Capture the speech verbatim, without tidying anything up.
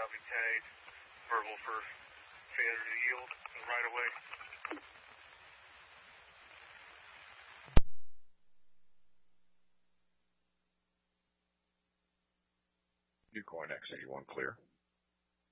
copy tag. Verbal for failure to yield right away. Ucoin X eighty-one clear.